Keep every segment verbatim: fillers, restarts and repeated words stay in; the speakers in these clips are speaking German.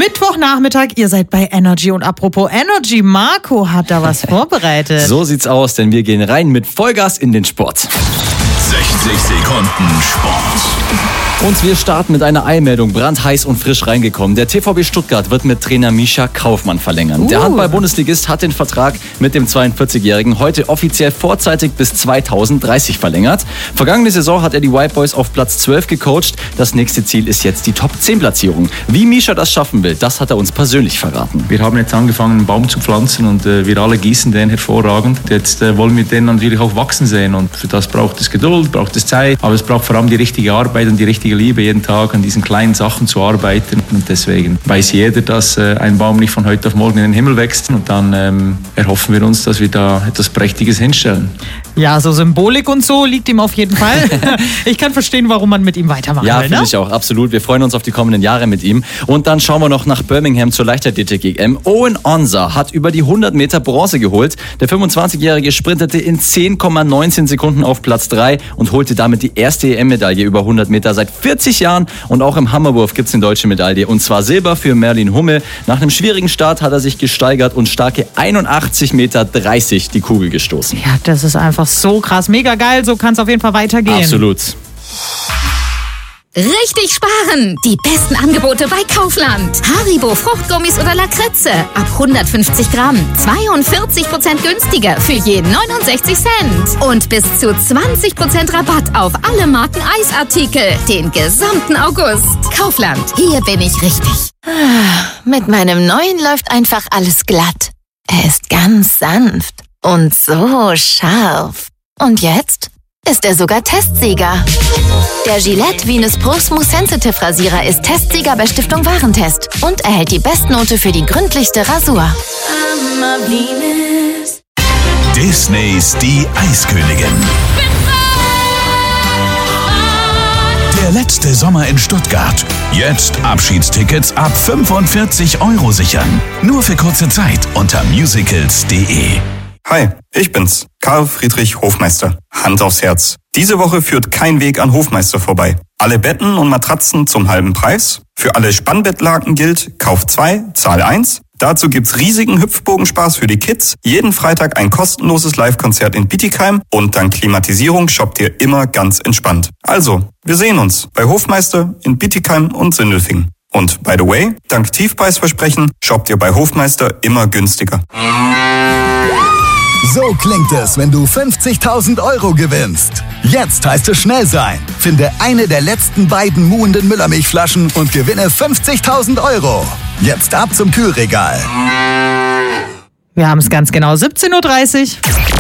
Mittwochnachmittag, ihr seid bei Energy und apropos Energy, Marco hat da was vorbereitet. So sieht's aus, denn wir gehen rein mit Vollgas in den Sport. sechzig Sekunden Sport. Und wir starten mit einer Eilmeldung, brandheiß und frisch reingekommen. Der T V B Stuttgart wird mit Trainer Mischa Kaufmann verlängern. Uh. Der Handball-Bundesligist hat den Vertrag mit dem zweiundvierzigjährigen heute offiziell vorzeitig bis zweitausenddreißig verlängert. Vergangene Saison hat er die White Boys auf Platz zwölf gecoacht. Das nächste Ziel ist jetzt die Top zehn Platzierung. Wie Mischa das schaffen will, das hat er uns persönlich verraten. Wir haben jetzt angefangen, einen Baum zu pflanzen und äh, wir alle gießen den hervorragend. Jetzt äh, wollen wir den natürlich auch wachsen sehen und für das braucht es Geduld, braucht es Zeit, aber es braucht vor allem die richtige Arbeit und die richtige Liebe, jeden Tag an diesen kleinen Sachen zu arbeiten. Und deswegen weiß jeder, dass äh, ein Baum nicht von heute auf morgen in den Himmel wächst. Und dann ähm, erhoffen wir uns, dass wir da etwas Prächtiges hinstellen. Ja, so Symbolik und so liegt ihm auf jeden Fall. Ich kann verstehen, warum man mit ihm weitermachen ja, will. Ja, finde ich auch, absolut. Wir freuen uns auf die kommenden Jahre mit ihm. Und dann schauen wir noch nach Birmingham zur Leichtathletik-E M. Owen Onsa hat über die hundert Meter Bronze geholt. Der fünfundzwanzigjährige sprintete in zehn Komma neunzehn Sekunden auf Platz drei und holte damit die erste E M-Medaille über hundert Meter seit vierzig Jahren. Und auch im Hammerwurf gibt es eine deutsche Medaille. Und zwar Silber für Merlin Hummel. Nach einem schwierigen Start hat er sich gesteigert und starke einundachtzig Komma dreißig Meter die Kugel gestoßen. Ja, das ist einfach so krass. Mega geil, so kann es auf jeden Fall weitergehen. Absolut. Richtig sparen! Die besten Angebote bei Kaufland. Haribo, Fruchtgummis oder Lakritze. Ab hundertfünfzig Gramm. zweiundvierzig Prozent günstiger für jeden neunundsechzig Cent. Und bis zu zwanzig Prozent Rabatt auf alle Marken Eisartikel. Den gesamten August. Kaufland. Hier bin ich richtig. Mit meinem neuen läuft einfach alles glatt. Er ist ganz sanft und so scharf. Und jetzt ist er sogar Testsieger. Der Gillette Venus Pro Smooth Sensitive Rasierer ist Testsieger bei Stiftung Warentest und erhält die Bestnote für die gründlichste Rasur. Disneys Die Eiskönigin. Der letzte Sommer in Stuttgart. Jetzt Abschiedstickets ab fünfundvierzig Euro sichern. Nur für kurze Zeit unter musicals punkt de. Hi, ich bin's, Karl Friedrich Hofmeister. Hand aufs Herz. Diese Woche führt kein Weg an Hofmeister vorbei. Alle Betten und Matratzen zum halben Preis. Für alle Spannbettlaken gilt, Kauf zwei, Zahl eins. Dazu gibt's riesigen Hüpfbogenspaß für die Kids. Jeden Freitag ein kostenloses Live-Konzert in Bietigheim. Und dank Klimatisierung shoppt ihr immer ganz entspannt. Also, wir sehen uns bei Hofmeister in Bietigheim und Sindelfingen. Und by the way, dank Tiefpreisversprechen shoppt ihr bei Hofmeister immer günstiger. So klingt es, wenn du fünfzigtausend Euro gewinnst. Jetzt heißt es schnell sein. Finde eine der letzten beiden muhenden Müllermilchflaschen und gewinne fünfzigtausend Euro. Jetzt ab zum Kühlregal. Wir haben es ganz genau siebzehn Uhr dreißig.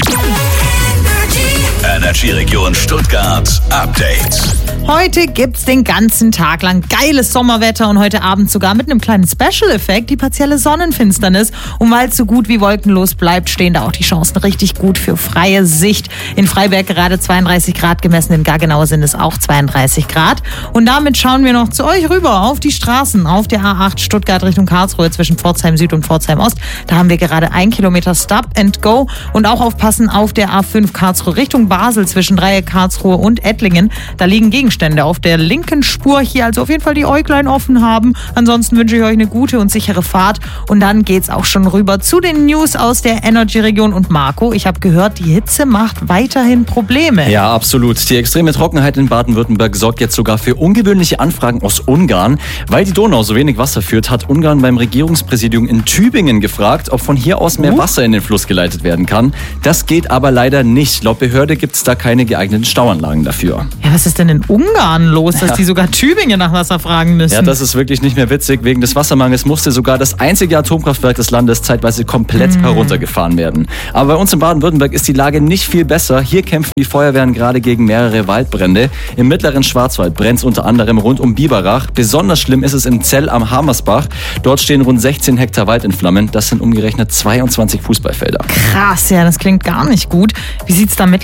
Energy Region Stuttgart Update. Heute gibt's den ganzen Tag lang geiles Sommerwetter und heute Abend sogar mit einem kleinen Special-Effekt die partielle Sonnenfinsternis. Und weil es so gut wie wolkenlos bleibt, stehen da auch die Chancen richtig gut für freie Sicht. In Freiberg gerade zweiunddreißig Grad gemessen, in Gaggenau sind es auch zweiunddreißig Grad. Und damit schauen wir noch zu euch rüber auf die Straßen, auf der A acht Stuttgart Richtung Karlsruhe zwischen Pforzheim Süd und Pforzheim Ost. Da haben wir gerade ein Kilometer Stop and Go und auch aufpassen auf der A fünf Karlsruhe Richtung Basel zwischen Dreieck Karlsruhe und Ettlingen. Da liegen Gegenstände auf der linken Spur hier, also auf jeden Fall die Äuglein offen haben. Ansonsten wünsche ich euch eine gute und sichere Fahrt und dann geht's auch schon rüber zu den News aus der Energy-Region. Und Marco, ich habe gehört, die Hitze macht weiterhin Probleme. Ja, absolut. Die extreme Trockenheit in Baden-Württemberg sorgt jetzt sogar für ungewöhnliche Anfragen aus Ungarn. Weil die Donau so wenig Wasser führt, hat Ungarn beim Regierungspräsidium in Tübingen gefragt, ob von hier aus mehr Wasser in den Fluss geleitet werden kann. Das geht aber leider nicht. Laut Behörde gibt es da keine geeigneten Stauanlagen dafür. Ja, was ist denn in Ungarn los, dass ja. die sogar Tübingen nach Wasser fragen müssen? Ja, das ist wirklich nicht mehr witzig. Wegen des Wassermangels musste sogar das einzige Atomkraftwerk des Landes zeitweise komplett mm. heruntergefahren werden. Aber bei uns in Baden-Württemberg ist die Lage nicht viel besser. Hier kämpfen die Feuerwehren gerade gegen mehrere Waldbrände. Im mittleren Schwarzwald brennt es unter anderem rund um Biberach. Besonders schlimm ist es in Zell am Hamersbach. Dort stehen rund sechzehn Hektar Wald in Flammen. Das sind umgerechnet zweiundzwanzig Fußballfelder. Krass, ja, das klingt gar nicht gut. Wie sieht es da mittlerweile aus?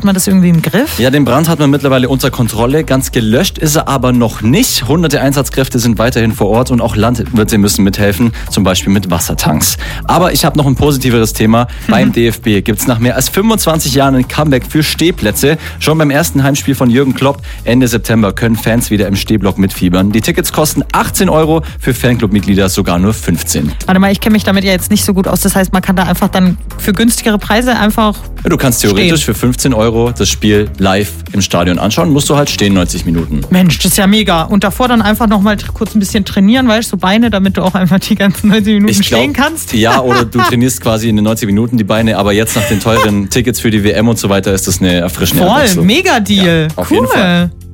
Hat man das irgendwie im Griff? Ja, den Brand hat man mittlerweile unter Kontrolle. Ganz gelöscht ist er aber noch nicht. Hunderte Einsatzkräfte sind weiterhin vor Ort und auch Landwirte müssen mithelfen, zum Beispiel mit Wassertanks. Aber ich habe noch ein positiveres Thema. Beim D F B gibt es nach mehr als fünfundzwanzig Jahren ein Comeback für Stehplätze. Schon beim ersten Heimspiel von Jürgen Klopp Ende September können Fans wieder im Stehblock mitfiebern. Die Tickets kosten achtzehn Euro, für Fanclub-Mitglieder sogar nur fünfzehn. Warte mal, ich kenne mich damit ja jetzt nicht so gut aus. Das heißt, man kann da einfach dann für günstigere Preise einfach ja, du kannst theoretisch stehen. für fünfzehn Euro das Spiel live im Stadion anschauen. Musst du halt stehen neunzig Minuten. Mensch, das ist ja mega. Und davor dann einfach noch mal kurz ein bisschen trainieren, weißt du, so Beine, damit du auch einfach die ganzen neunzig Minuten ich glaub, stehen kannst. Ja, oder du trainierst quasi in den neunzig Minuten die Beine, aber jetzt nach den teuren Tickets für die W M und so weiter ist das eine erfrischende Voll, Abwechslung. mega Deal. Ja, auf cool. jeden Fall.